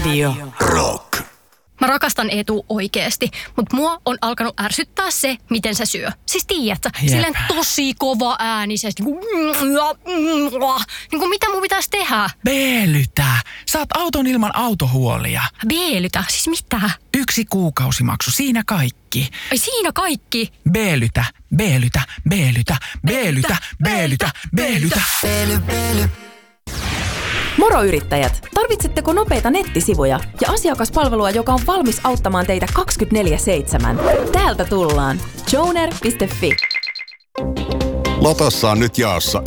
Radio Rock. Mä rakastan Eetu oikeesti, mutta mua on alkanut ärsyttää se, miten se syö. Siis tiedätkö, silleen tosi kova äänisesti. Niin kuin mitä mun pitäisi tehdä? Beelytä. Saat auton ilman autohuolia. Beelytä? Siis mitä? 1 kuukausimaksu, siinä kaikki. Ai siinä kaikki? Beelytä, beelytä, beelytä, beelytä, beelytä, beelytä. Moro yrittäjät! Tarvitsetteko nopeita nettisivuja ja asiakaspalvelua, joka on valmis auttamaan teitä 24/7? Täältä tullaan. Joner.fi. Lotossa on nyt jaossa